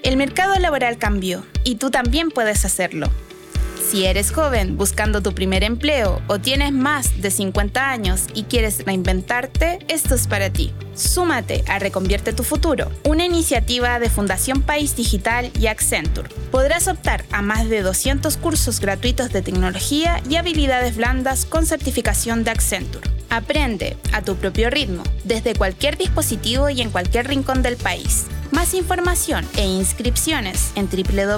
El mercado laboral cambió y tú también puedes hacerlo. Si eres joven buscando tu primer empleo o tienes más de 50 años y quieres reinventarte, esto es para ti. Súmate a Reconvierte tu Futuro, una iniciativa de Fundación País Digital y Accenture. Podrás optar a más de 200 cursos gratuitos de tecnología y habilidades blandas con certificación de Accenture. Aprende a tu propio ritmo, desde cualquier dispositivo y en cualquier rincón del país. Más información e inscripciones en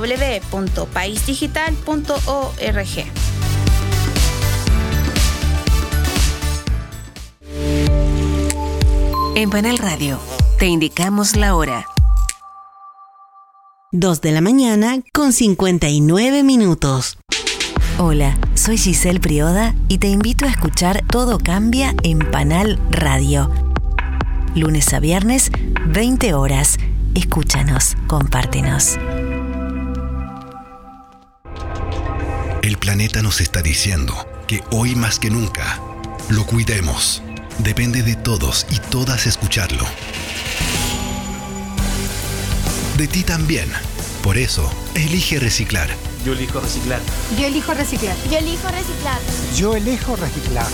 www.paisdigital.org. En Panal Radio te indicamos la hora. 2:59 a.m. Hola, soy Giselle Prioda y te invito a escuchar Todo Cambia en Panal Radio. Lunes a viernes, 20 horas. Escúchanos, compártenos. El planeta nos está diciendo que hoy más que nunca lo cuidemos. Depende de todos y todas escucharlo. De ti también. Por eso, elige reciclar. Yo elijo reciclar. Yo elijo reciclar. Yo elijo reciclar. Yo elijo reciclar.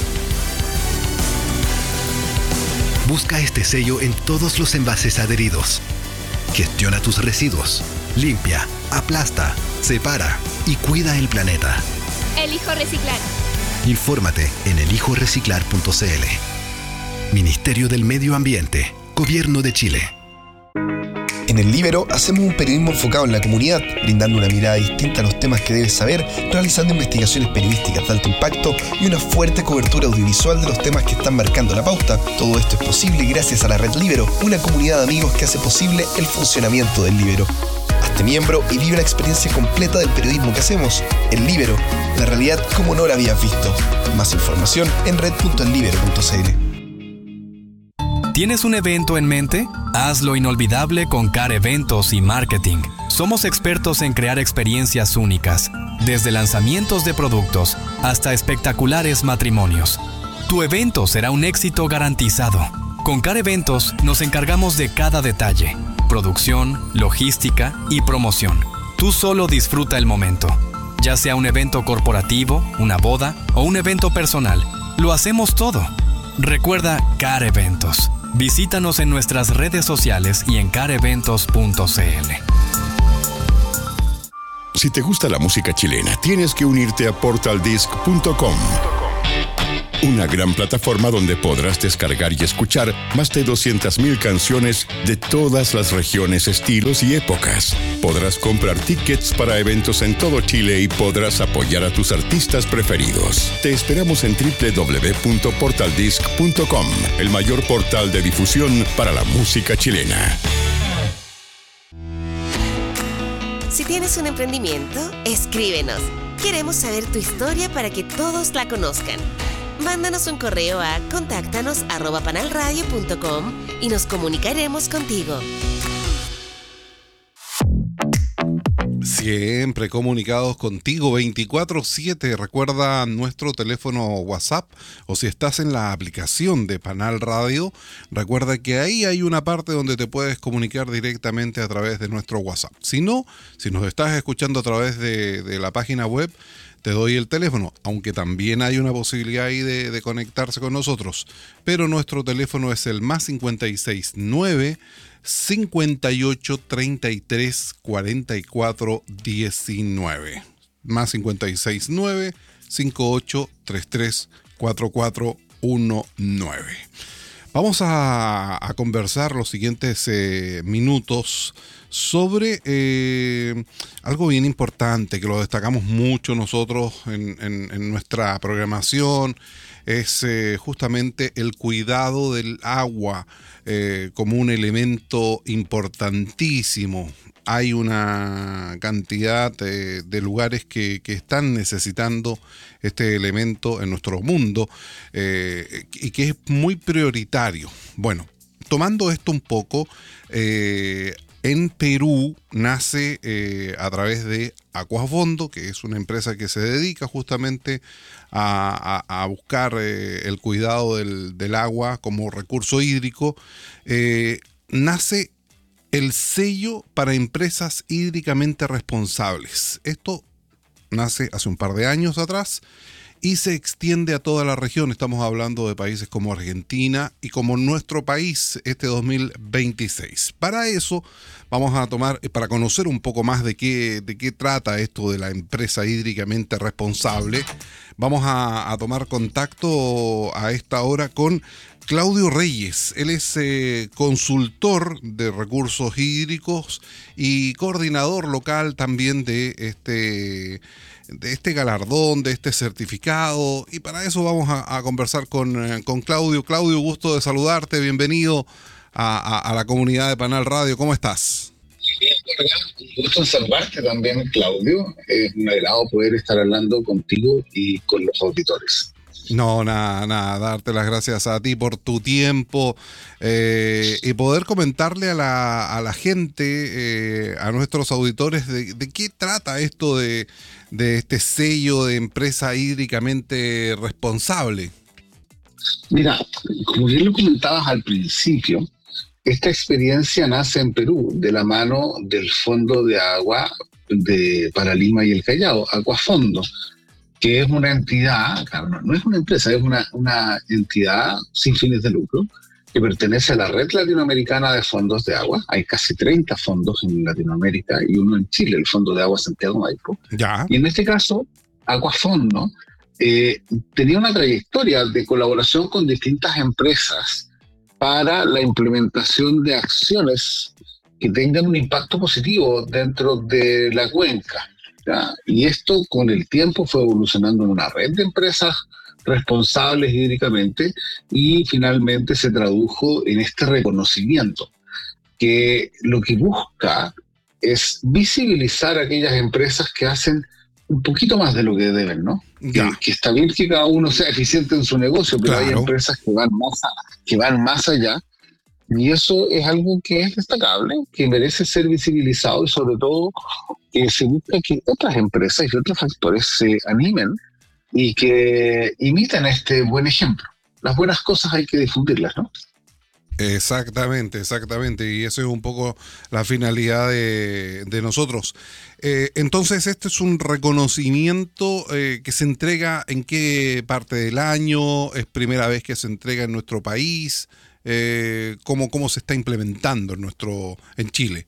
Busca este sello en todos los envases adheridos. Gestiona tus residuos. Limpia, aplasta, separa y cuida el planeta. Elijo reciclar. Infórmate en elijoreciclar.cl. Ministerio del Medio Ambiente, Gobierno de Chile. En El Líbero hacemos un periodismo enfocado en la comunidad, brindando una mirada distinta a los temas que debes saber, realizando investigaciones periodísticas de alto impacto y una fuerte cobertura audiovisual de los temas que están marcando la pauta. Todo esto es posible gracias a la Red Líbero, una comunidad de amigos que hace posible el funcionamiento del Líbero. Hazte miembro y vive la experiencia completa del periodismo que hacemos. El Líbero, la realidad como no la habías visto. Más información en red.ellibero.cl. ¿Tienes un evento en mente? Hazlo inolvidable con CAR Eventos y Marketing. Somos expertos en crear experiencias únicas, desde lanzamientos de productos hasta espectaculares matrimonios. Tu evento será un éxito garantizado. Con CAR Eventos nos encargamos de cada detalle: producción, logística y promoción. Tú solo disfruta el momento. Ya sea un evento corporativo, una boda o un evento personal, lo hacemos todo. Recuerda CAR Eventos. Visítanos en nuestras redes sociales y en careventos.cl. Si te gusta la música chilena, tienes que unirte a portaldisc.com. Una gran plataforma donde podrás descargar y escuchar más de 200,000 canciones de todas las regiones, estilos y épocas. Podrás comprar tickets para eventos en todo Chile y podrás apoyar a tus artistas preferidos. Te esperamos en www.portaldisc.com, el mayor portal de difusión para la música chilena. Si tienes un emprendimiento, escríbenos. Queremos saber tu historia para que todos la conozcan. Mándanos un correo a contáctanos@panalradio.com y nos comunicaremos contigo. Siempre comunicados contigo 24/7. Recuerda nuestro teléfono WhatsApp, o si estás en la aplicación de Panal Radio, recuerda que ahí hay una parte donde te puedes comunicar directamente a través de nuestro WhatsApp. Si no, si nos estás escuchando a través de la página web, te doy el teléfono, aunque también hay una posibilidad ahí de conectarse con nosotros. Pero nuestro teléfono es el más 569 58 33 44 19. Más 569 58 33 44 19. Vamos a conversar los siguientes minutos sobre algo bien importante que lo destacamos mucho nosotros en nuestra programación. Es justamente el cuidado del agua como un elemento importantísimo. Hay una cantidad de lugares que están necesitando este elemento en nuestro mundo y que es muy prioritario. Bueno, tomando esto un poco, en Perú nace a través de Aquafondo, que es una empresa que se dedica justamente a buscar el cuidado del agua como recurso hídrico. Nace el sello para empresas hídricamente responsables. Esto nace hace un par de años atrás y se extiende a toda la región. Estamos hablando de países como Argentina y como nuestro país este 2026. Para eso vamos a para conocer un poco más de qué trata esto de la empresa hídricamente responsable, vamos a tomar contacto a esta hora con Claudio Reyes. Él es consultor de recursos hídricos y coordinador local también de este galardón, de este certificado, y para eso vamos a conversar con Claudio. Claudio, gusto de saludarte, bienvenido a la comunidad de Panal Radio, ¿cómo estás? Bien, un gusto en saludarte también, Claudio. Es un agrado poder estar hablando contigo y con los auditores. No, nada, darte las gracias a ti por tu tiempo y poder comentarle a la gente, a nuestros auditores, de qué trata esto de este sello de empresa hídricamente responsable. Mira, como bien lo comentabas al principio, esta experiencia nace en Perú de la mano del Fondo de Agua para Lima y el Callao, Acuafondo, que es una entidad, claro, no es una empresa, es una entidad sin fines de lucro que pertenece a la Red Latinoamericana de Fondos de Agua. Hay casi 30 fondos en Latinoamérica y uno en Chile, el Fondo de Agua Santiago Maipo. Ya. Y en este caso, Acuafondo tenía una trayectoria de colaboración con distintas empresas para la implementación de acciones que tengan un impacto positivo dentro de la cuenca. ¿Ya? Y esto con el tiempo fue evolucionando en una red de empresas responsables hídricamente y finalmente se tradujo en este reconocimiento que lo que busca es visibilizar a aquellas empresas que hacen un poquito más de lo que deben, ¿no? Que está bien que cada uno sea eficiente en su negocio, pero claro, hay empresas que van más allá. Y eso es algo que es destacable, que merece ser visibilizado y sobre todo que se busca que otras empresas y otros factores se animen y que imiten este buen ejemplo. Las buenas cosas hay que difundirlas, ¿no? Exactamente. Y eso es un poco la finalidad de nosotros. Entonces, este es un reconocimiento que se entrega ¿en qué parte del año? ¿Es primera vez que se entrega en nuestro país? ¿Cómo se está implementando en Chile?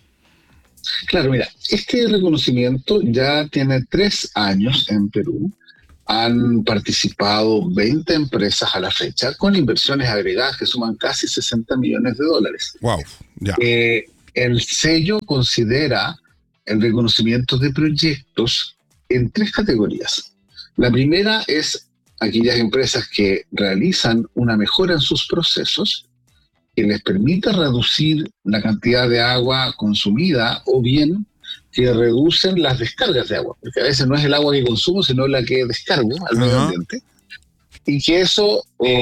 Claro, mira, este reconocimiento ya tiene 3 años en Perú. Han participado 20 empresas a la fecha con inversiones agregadas que suman casi $60 millones. Wow, ya. El sello considera el reconocimiento de proyectos en 3 categorías. La primera es aquellas empresas que realizan una mejora en sus procesos que les permite reducir la cantidad de agua consumida o bien que reducen las descargas de agua, porque a veces no es el agua que consumo, sino la que descargo al medio ambiente, y que eso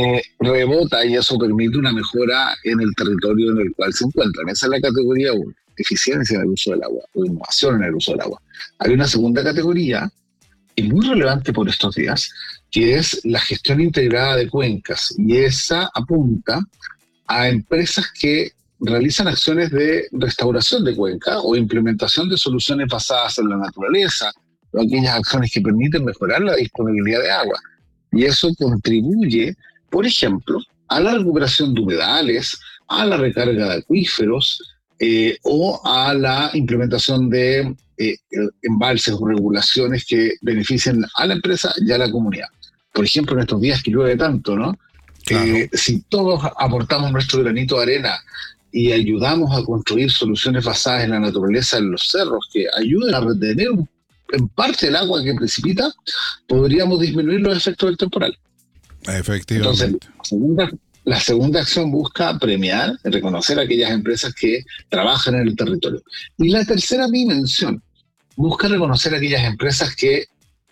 rebota y eso permite una mejora en el territorio en el cual se encuentran. Esa es la categoría 1, eficiencia en el uso del agua o innovación en el uso del agua. Hay una segunda categoría, y muy relevante por estos días, que es la gestión integrada de cuencas, y esa apunta a empresas que realizan acciones de restauración de cuenca o implementación de soluciones basadas en la naturaleza, o aquellas acciones que permiten mejorar la disponibilidad de agua. Y eso contribuye, por ejemplo, a la recuperación de humedales, a la recarga de acuíferos o a la implementación de embalses o regulaciones que beneficien a la empresa y a la comunidad. Por ejemplo, en estos días que llueve tanto, ¿no? Claro. Si todos aportamos nuestro granito de arena y ayudamos a construir soluciones basadas en la naturaleza en los cerros que ayuden a retener en parte el agua que precipita, podríamos disminuir los efectos del temporal. Efectivamente. Entonces, la segunda acción busca premiar, reconocer a aquellas empresas que trabajan en el territorio. Y la tercera dimensión busca reconocer a aquellas empresas que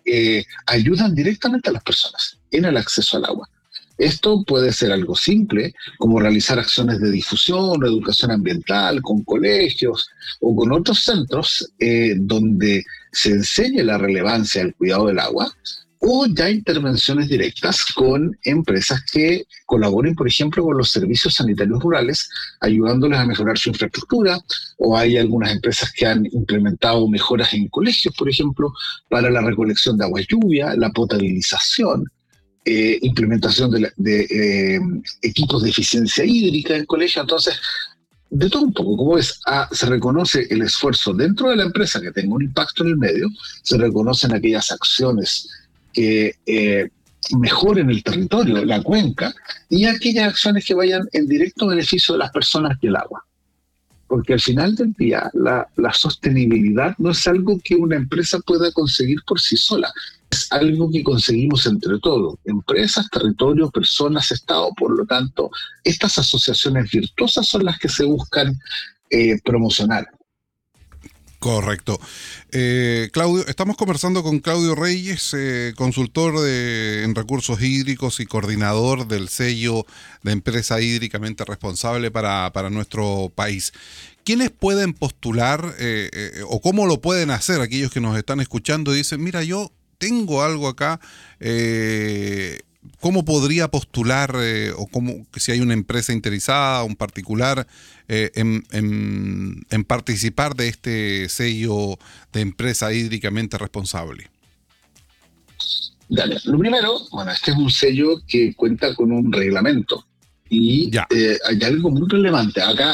ayudan directamente a las personas en el acceso al agua. Esto puede ser algo simple, como realizar acciones de difusión o educación ambiental con colegios o con otros centros donde se enseñe la relevancia del cuidado del agua, o ya intervenciones directas con empresas que colaboren, por ejemplo, con los servicios sanitarios rurales, ayudándoles a mejorar su infraestructura, o hay algunas empresas que han implementado mejoras en colegios, por ejemplo, para la recolección de agua lluvia, la potabilización, implementación de equipos de eficiencia hídrica en colegios. Entonces, de todo un poco, como ves, se reconoce el esfuerzo dentro de la empresa que tenga un impacto en el medio, se reconocen aquellas acciones que mejoren el territorio, la cuenca, y aquellas acciones que vayan en directo beneficio de las personas y el agua. Porque al final del día, la sostenibilidad no es algo que una empresa pueda conseguir por sí sola, es algo que conseguimos entre todos, empresas, territorio, personas, Estado. Por lo tanto, estas asociaciones virtuosas son las que se buscan promocionar. Correcto. Claudio, estamos conversando con Claudio Reyes, consultor en recursos hídricos y coordinador del sello de empresa hídricamente responsable para nuestro país. ¿Quiénes pueden postular o cómo lo pueden hacer aquellos que nos están escuchando y dicen, mira, yo tengo algo acá, ¿cómo podría postular o cómo, si hay una empresa interesada, un particular, en participar de este sello de empresa hídricamente responsable? Dale. Lo primero, bueno, este es un sello que cuenta con un reglamento y hay algo muy relevante. Acá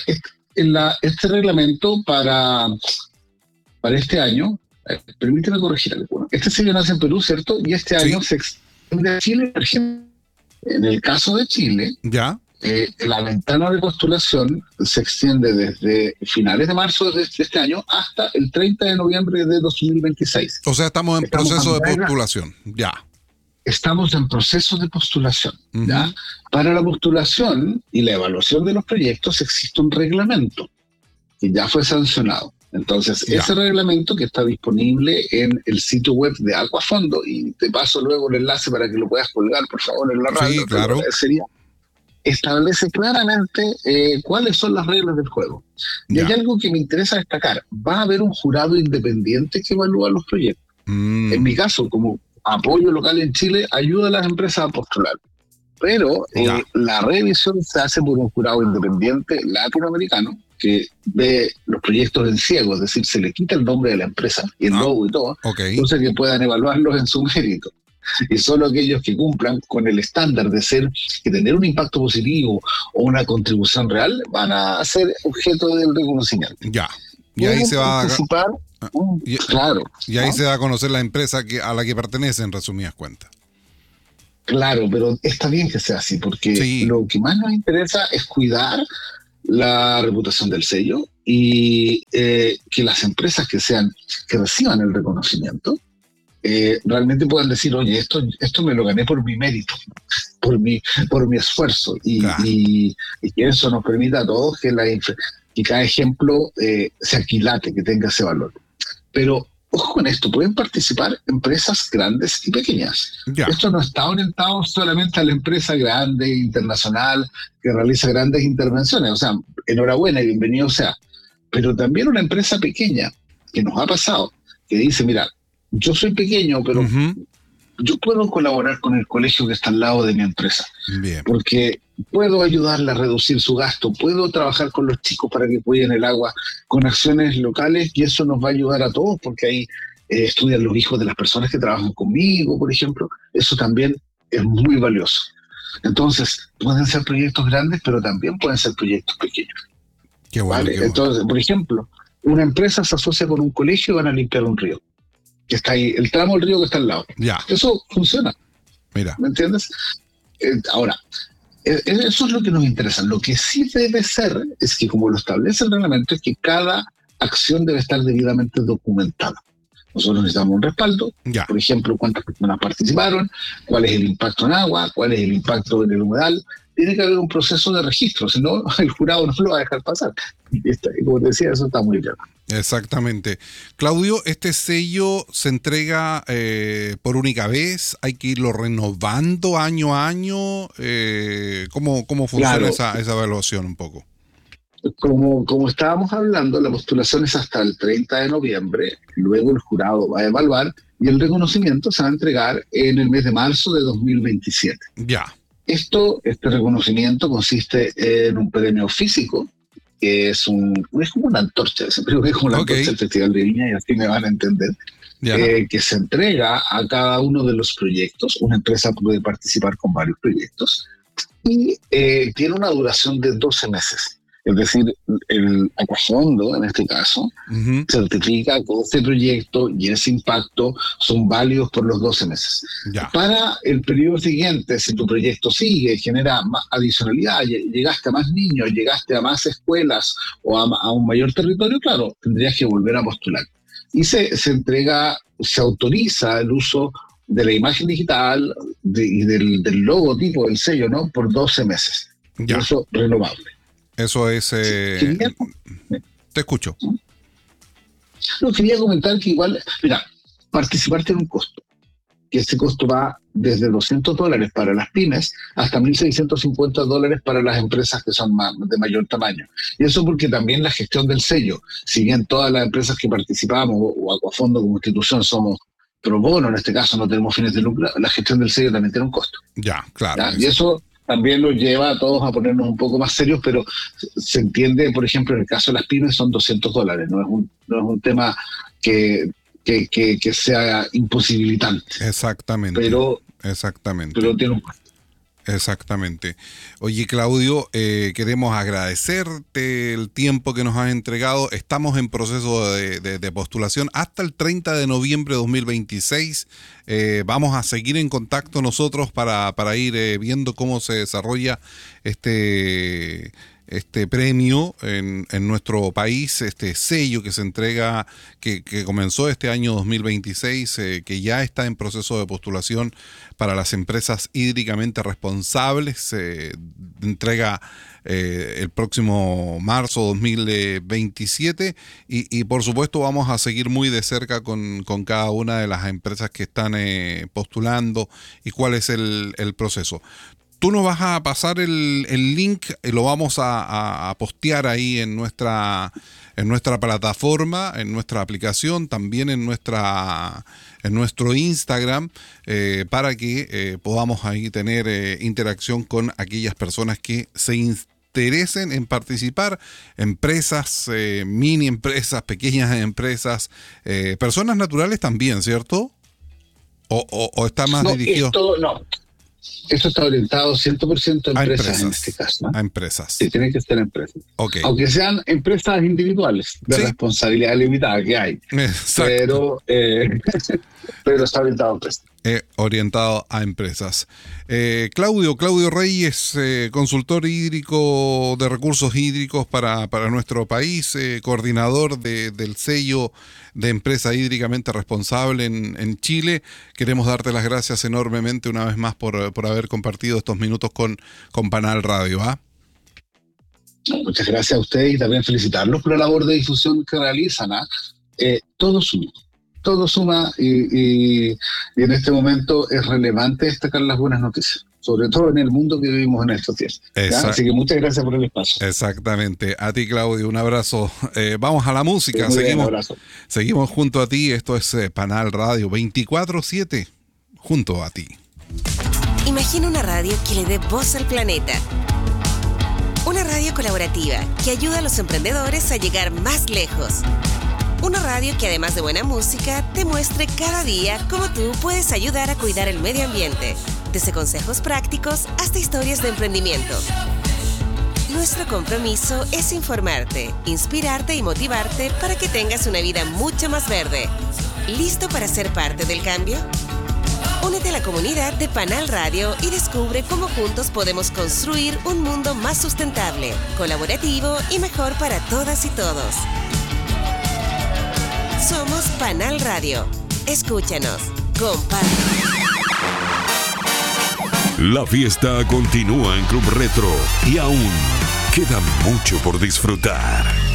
este reglamento para este año, permíteme corregir algo. Este sello nace en Perú, ¿cierto? Y este año se extiende a Chile, por ejemplo. En el caso de Chile, la ventana de postulación se extiende desde finales de marzo de este año hasta el 30 de noviembre de 2026. O sea, estamos en proceso de postulación, Estamos en proceso de postulación, ¿ya? Para la postulación y la evaluación de los proyectos existe un reglamento que ya fue sancionado. Entonces, ese reglamento que está disponible en el sitio web de Acuafondo, y te paso luego el enlace para que lo puedas colgar, por favor, en la radio. Sí, claro. Establece claramente cuáles son las reglas del juego. Y hay algo que me interesa destacar. Va a haber un jurado independiente que evalúa los proyectos. En mi caso, como apoyo local en Chile, ayuda a las empresas a postular. Pero la revisión se hace por un jurado independiente latinoamericano que ve los proyectos en ciego, es decir, se le quita el nombre de la empresa y el logo y todo, entonces que puedan evaluarlos en su mérito. Y solo aquellos que cumplan con el estándar de tener un impacto positivo o una contribución real van a ser objeto del reconocimiento. Y ahí se va a participar. Y ahí se da a conocer la empresa a la que pertenece, en resumidas cuentas. Claro, pero está bien que sea así, porque lo que más nos interesa es cuidar la reputación del sello y que las empresas que reciban el reconocimiento realmente puedan decir, oye, esto me lo gané por mi mérito, por mi esfuerzo, y que eso nos permita a todos que cada ejemplo se aquilate, que tenga ese valor. Pero ojo con esto, pueden participar empresas grandes y pequeñas. Esto no está orientado solamente a la empresa grande, internacional, que realiza grandes intervenciones. O sea, enhorabuena y bienvenido sea. Pero también una empresa pequeña, que nos ha pasado, que dice, mira, yo soy pequeño, pero yo puedo colaborar con el colegio que está al lado de mi empresa. Porque puedo ayudarle a reducir su gasto, puedo trabajar con los chicos para que cuiden el agua con acciones locales, y eso nos va a ayudar a todos, porque ahí estudian los hijos de las personas que trabajan conmigo, por ejemplo. Eso también es muy valioso. Entonces, pueden ser proyectos grandes, pero también pueden ser proyectos pequeños. Qué bueno, ¿vale? Entonces, por ejemplo, una empresa se asocia con un colegio y van a limpiar un río que está ahí, el tramo del río que está al lado. Eso funciona. Mira. ¿Me entiendes? Ahora, eso es lo que nos interesa. Lo que sí debe ser es que, como lo establece el reglamento, es que cada acción debe estar debidamente documentada. Nosotros necesitamos un respaldo, por ejemplo, cuántas personas participaron, cuál es el impacto en agua, cuál es el impacto en el humedal. Tiene que haber un proceso de registro, si no, el jurado no lo va a dejar pasar. Y como te decía, eso está muy claro. Exactamente. Claudio, ¿este sello se entrega por única vez? ¿Hay que irlo renovando año a año? ¿Cómo funciona esa evaluación un poco? Como estábamos hablando, la postulación es hasta el 30 de noviembre, luego el jurado va a evaluar y el reconocimiento se va a entregar en el mes de marzo de 2027. Ya. Este reconocimiento consiste en un premio físico, que es como una antorcha, siempre digo que es como la antorcha del Festival de Viña, y así me van a entender, que se entrega a cada uno de los proyectos. Una empresa puede participar con varios proyectos, y tiene una duración de 12 meses. Es decir, el Acuafondo, en este caso, certifica que este proyecto y ese impacto son válidos por los 12 meses. Ya. Para el periodo siguiente, si tu proyecto sigue, genera más adicionalidad, llegaste a más niños, llegaste a más escuelas o a un mayor territorio, claro, tendrías que volver a postular. Y se autoriza el uso de la imagen digital y del logotipo, del sello, ¿no? Por 12 meses. Ya. Eso renovable. Eso es... te escucho. No, quería comentar que igual, mira, participar tiene un costo, que ese costo va desde $200 para las pymes hasta $1,650 para las empresas que son de mayor tamaño. Y eso porque también la gestión del sello, si bien todas las empresas que participamos o Acuafondo como institución somos pro bono, en este caso no tenemos fines de lucro, la gestión del sello también tiene un costo. Ya, claro. ¿Ya? Y eso también nos lleva a todos a ponernos un poco más serios, pero se entiende, por ejemplo, en el caso de las pymes son $200, no es un tema que sea imposibilitante. Exactamente. Pero tiene un costo. Exactamente. Oye, Claudio, queremos agradecerte el tiempo que nos has entregado. Estamos en proceso de postulación hasta el 30 de noviembre de 2026. Vamos a seguir en contacto nosotros para ir viendo cómo se desarrolla este premio en nuestro país, este sello que se entrega, que comenzó este año 2026, que ya está en proceso de postulación para las empresas hídricamente responsables. Se entrega el próximo marzo 2027 y por supuesto vamos a seguir muy de cerca con cada una de las empresas que están postulando y cuál es el proceso. Tú nos vas a pasar el link, lo vamos a postear ahí en nuestra plataforma, en nuestra aplicación, también en nuestro Instagram, para que podamos ahí tener interacción con aquellas personas que se interesen en participar, empresas, mini empresas, pequeñas empresas, personas naturales también, ¿cierto? ¿O está más dirigido? Esto está orientado 100% a empresas en este caso, ¿no? A empresas. Sí, tienen que ser empresas. Okay. Aunque sean empresas individuales de responsabilidad limitada que hay. Exacto. Pero está orientado a empresas. Orientado a empresas. Claudio Reyes, consultor hídrico de recursos hídricos para nuestro país, coordinador del sello de empresa hídricamente responsable en Chile. Queremos darte las gracias enormemente una vez más por haber compartido estos minutos con Panal Radio. Muchas gracias a ustedes y también felicitarlos por la labor de difusión que realizan. Todo suma y en este momento es relevante destacar las buenas noticias, sobre todo en el mundo que vivimos en estos días. Así que muchas gracias por el espacio. Exactamente. A ti, Claudio, un abrazo. Vamos a la música. Seguimos junto a ti. Esto es Panal Radio 24/7, junto a ti. Imagina una radio que le dé voz al planeta. Una radio colaborativa que ayuda a los emprendedores a llegar más lejos. Una radio que además de buena música te muestre cada día cómo tú puedes ayudar a cuidar el medio ambiente, desde consejos prácticos hasta historias de emprendimiento. Nuestro compromiso es informarte, inspirarte y motivarte para que tengas una vida mucho más verde. ¿Listo para ser parte del cambio? Únete a la comunidad de Panal Radio y descubre cómo juntos podemos construir un mundo más sustentable, colaborativo y mejor para todas y todos. Somos Panal Radio. Escúchanos. Comparte. La fiesta continúa en Club Retro y aún queda mucho por disfrutar.